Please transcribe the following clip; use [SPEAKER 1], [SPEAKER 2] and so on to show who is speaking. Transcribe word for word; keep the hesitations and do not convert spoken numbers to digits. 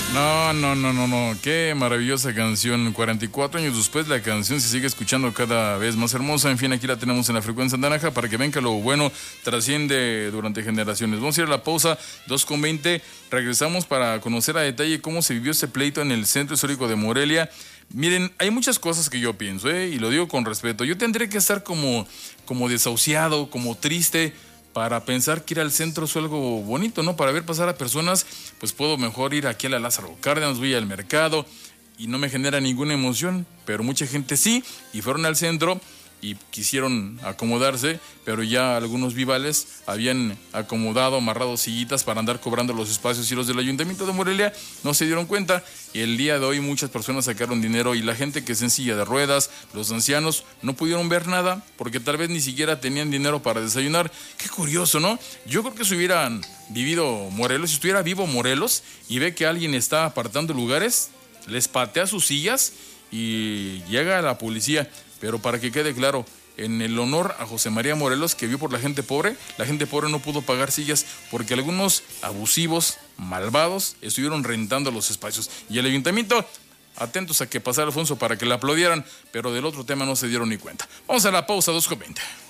[SPEAKER 1] No, no, no, no, no. Qué maravillosa canción. cuarenta y cuatro años después, la canción se sigue escuchando cada vez más hermosa. En fin, aquí la tenemos en la frecuencia naranja para que ven que lo bueno trasciende durante generaciones. Vamos a ir a la pausa, dos con veinte. Regresamos para conocer a detalle cómo se vivió este pleito en el Centro Histórico de Morelia. Miren, hay muchas cosas que yo pienso, ¿eh? Y lo digo con respeto. Yo tendré que estar como, como desahuciado, como triste, para pensar que ir al centro es algo bonito, ¿no? Para ver pasar a personas, pues puedo mejor ir aquí a la Lázaro Cárdenas, voy al mercado y no me genera ninguna emoción, pero mucha gente sí, y fueron al centro y quisieron acomodarse, pero ya algunos vivales habían acomodado, amarrado sillitas para andar cobrando los espacios, y los del Ayuntamiento de Morelia no se dieron cuenta. Y el día de hoy muchas personas sacaron dinero, y la gente que es en silla de ruedas, los ancianos, no pudieron ver nada porque tal vez ni siquiera tenían dinero para desayunar. Qué curioso, ¿no? Yo creo que si hubieran vivido Morelos, si estuviera vivo Morelos y ve que alguien está apartando lugares, les patea sus sillas y llega a la policía. Pero para que quede claro, en el honor a José María Morelos, que vio por la gente pobre, la gente pobre no pudo pagar sillas porque algunos abusivos, malvados, estuvieron rentando los espacios. Y el ayuntamiento, atentos a que pasara Alfonso para que le aplaudieran, pero del otro tema no se dieron ni cuenta. Vamos a la pausa, dos con veinte.